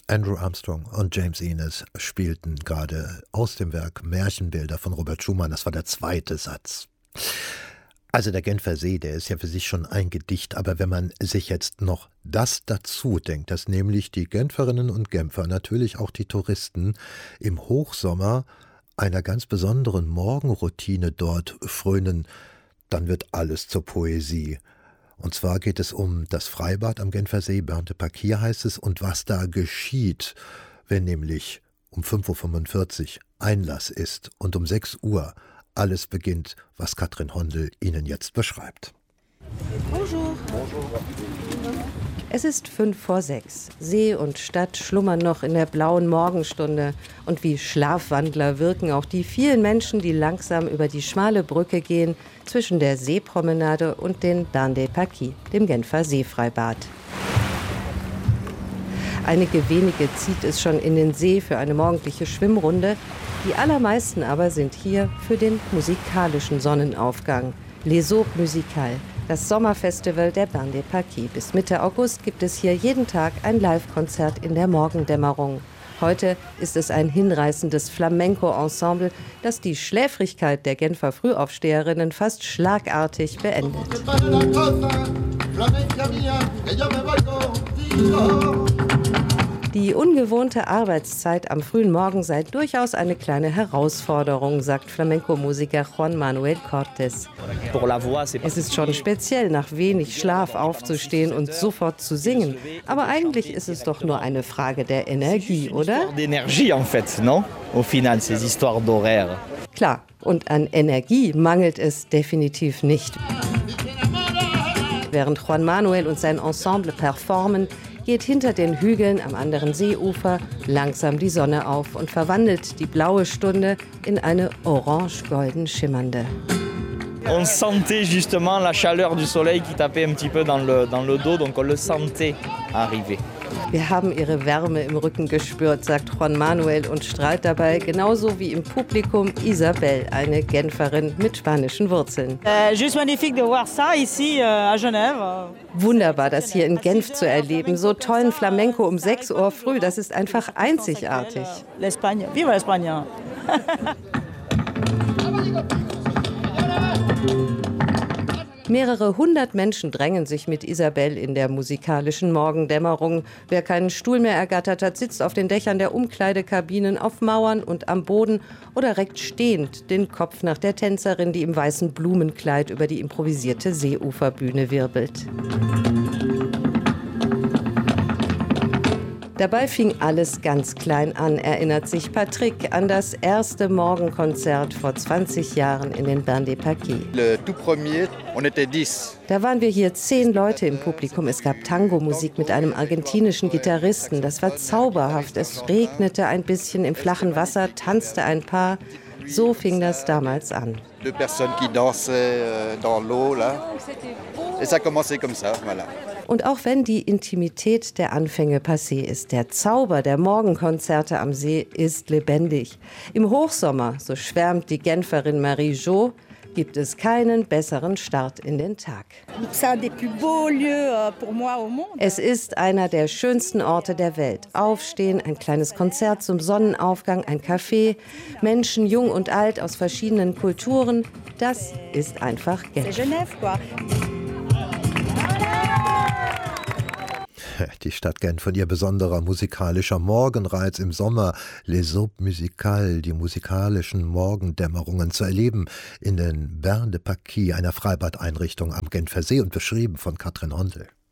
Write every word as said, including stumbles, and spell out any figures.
Andrew Armstrong und James Innes spielten gerade aus dem Werk Märchenbilder von Robert Schumann. Das war der zweite Satz. Also der Genfer See, der ist ja für sich schon ein Gedicht, aber wenn man sich jetzt noch das dazu denkt, dass nämlich die Genferinnen und Genfer, natürlich auch die Touristen, im Hochsommer einer ganz besonderen Morgenroutine dort frönen, dann wird alles zur Poesie. Und zwar geht es um das Freibad am Genfersee, Bain de Paquis heißt es, und was da geschieht, wenn nämlich um fünf Uhr fünfundvierzig Einlass ist und um sechs Uhr alles beginnt, was Katrin Hondel Ihnen jetzt beschreibt. Bonjour. Es ist fünf vor sechs. See und Stadt schlummern noch in der blauen Morgenstunde. Und wie Schlafwandler wirken auch die vielen Menschen, die langsam über die schmale Brücke gehen zwischen der Seepromenade und den Bain de Paquis, dem Genfer Seefreibad. Einige wenige zieht es schon in den See für eine morgendliche Schwimmrunde. Die allermeisten aber sind hier für den musikalischen Sonnenaufgang. Les Aubes Musicales, das Sommerfestival der Bain de Paquis. Bis Mitte August gibt es hier jeden Tag ein Live-Konzert in der Morgendämmerung. Heute ist es ein hinreißendes Flamenco-Ensemble, das die Schläfrigkeit der Genfer Frühaufsteherinnen fast schlagartig beendet. Die ungewohnte Arbeitszeit am frühen Morgen sei durchaus eine kleine Herausforderung, sagt Flamenco-Musiker Juan Manuel Cortés. Es ist schon speziell, nach wenig Schlaf aufzustehen und sofort zu singen. Aber eigentlich ist es doch nur eine Frage der Energie, oder? Klar, und an Energie mangelt es definitiv nicht. Während Juan Manuel und sein Ensemble performen, geht hinter den Hügeln am anderen Seeufer langsam die Sonne auf und verwandelt die blaue Stunde in eine orange-golden schimmernde. On sentait justement la chaleur du soleil qui tapait un petit peu dans le, dans le dos, donc on le sentait arriver. Wir haben ihre Wärme im Rücken gespürt, sagt Juan Manuel und strahlt dabei, genauso wie im Publikum Isabel, eine Genferin mit spanischen Wurzeln. Wunderbar, das hier in Genf zu erleben. So tollen Flamenco um sechs Uhr früh, das ist einfach einzigartig. Viva España! Mehrere hundert Menschen drängen sich mit Isabel in der musikalischen Morgendämmerung. Wer keinen Stuhl mehr ergattert hat, sitzt auf den Dächern der Umkleidekabinen, auf Mauern und am Boden oder reckt stehend den Kopf nach der Tänzerin, die im weißen Blumenkleid über die improvisierte Seeuferbühne wirbelt. Dabei fing alles ganz klein an, erinnert sich Patrick an das erste Morgenkonzert vor zwanzig Jahren in den Bain de Paquis. Da waren wir hier zehn Leute im Publikum. Es gab Tango-Musik mit einem argentinischen Gitarristen. Das war zauberhaft. Es regnete ein bisschen im flachen Wasser, tanzte ein Paar. So fing das damals an. Und auch wenn die Intimität der Anfänge passé ist, der Zauber der Morgenkonzerte am See ist lebendig. Im Hochsommer, so schwärmt die Genferin Marie Jo, gibt es keinen besseren Start in den Tag. Es ist einer der schönsten Orte der Welt. Aufstehen, ein kleines Konzert zum Sonnenaufgang, ein Café, Menschen, jung und alt aus verschiedenen Kulturen, das ist einfach Genf. Die Stadt Genf von ihr besonderer musikalischer Morgenreiz im Sommer, Les Aubes Musicales, die musikalischen Morgendämmerungen zu erleben in den Bain de Paquis, einer Freibadeinrichtung am Genfer See und beschrieben von Katrin Hondel.